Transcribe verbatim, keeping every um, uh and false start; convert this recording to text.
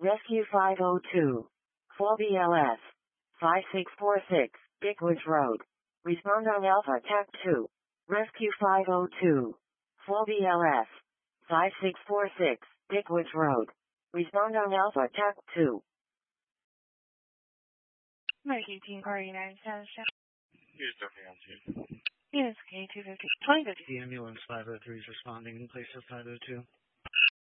Rescue five oh two. four B L S. five six four six, Dickwoods Road. Respond on Alpha T A C two. Rescue five oh two. four B L S. five six four six, Dickwoods Road. Respond on Alpha T A C two. American Team Party nine seven seven. Here's Duffy on two. Yes, K two fifty. twenty fifty. The ambulance five oh three is responding in place of five oh two.